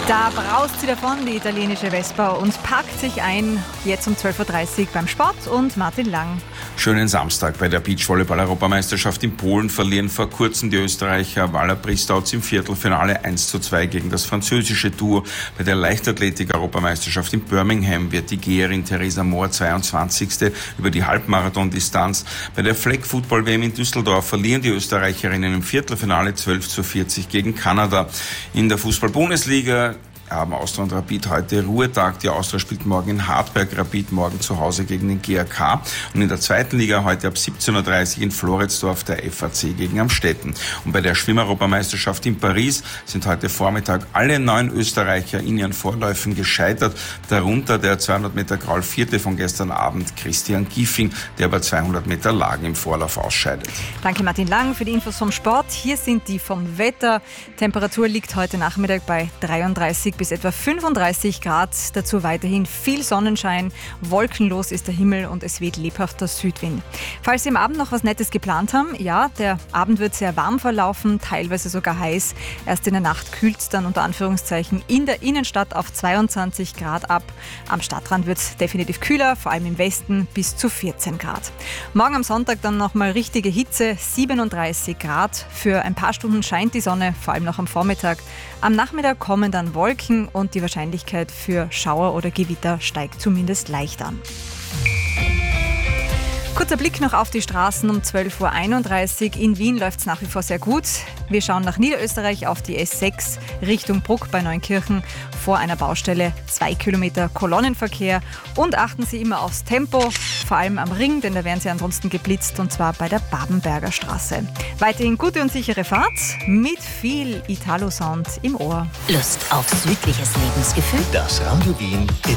Da braust sie davon, die italienische Vespa, und packt sich ein, jetzt um 12.30 Uhr beim Sport, und Martin Lang. Schönen Samstag. Bei der Beachvolleyball-Europameisterschaft in Polen verlieren vor kurzem die Österreicher Walla Pristouts im Viertelfinale 1:2 gegen das französische Duo. Bei der Leichtathletik-Europameisterschaft in Birmingham wird die Geherin Theresa Mohr 22. über die Halbmarathon-Distanz. Bei der Flag-Football-WM in Düsseldorf verlieren die Österreicherinnen im Viertelfinale 12:40 gegen Kanada. In der Fußball-Bundesliga haben Austria und Rapid heute Ruhetag. Die Austria spielt morgen in Hartberg, Rapid morgen zu Hause gegen den GAK. Und in der zweiten Liga heute ab 17.30 Uhr in Floridsdorf der FAC gegen Amstetten. Und bei der Schwimmeuropameisterschaft in Paris sind heute Vormittag alle 9 Österreicher in ihren Vorläufen gescheitert. Darunter der 200 Meter Graul-Vierte von gestern Abend, Christian Giffing, der bei 200 Meter Lagen im Vorlauf ausscheidet. Danke Martin Lang für die Infos vom Sport. Hier sind die vom Wetter. Temperatur liegt heute Nachmittag bei 33 bis etwa 35 Grad. Dazu weiterhin viel Sonnenschein, wolkenlos ist der Himmel und es weht lebhafter Südwind. Falls Sie am Abend noch was Nettes geplant haben, ja, der Abend wird sehr warm verlaufen, teilweise sogar heiß. Erst in der Nacht kühlt es dann unter Anführungszeichen in der Innenstadt auf 22 Grad ab. Am Stadtrand wird es definitiv kühler, vor allem im Westen bis zu 14 Grad. Morgen am Sonntag dann nochmal richtige Hitze, 37 Grad. Für ein paar Stunden scheint die Sonne, vor allem noch am Vormittag. Am Nachmittag kommen dann Wolken und die Wahrscheinlichkeit für Schauer oder Gewitter steigt zumindest leicht an. Kurzer Blick noch auf die Straßen um 12.31 Uhr. In Wien läuft es nach wie vor sehr gut. Wir schauen nach Niederösterreich auf die S6 Richtung Bruck bei Neunkirchen. Vor einer Baustelle 2 Kilometer Kolonnenverkehr. Und achten Sie immer aufs Tempo, vor allem am Ring, denn da werden Sie ansonsten geblitzt, und zwar bei der Babenberger Straße. Weiterhin gute und sichere Fahrt mit viel Italo-Sound im Ohr. Lust auf südliches Lebensgefühl? Das Radio Wien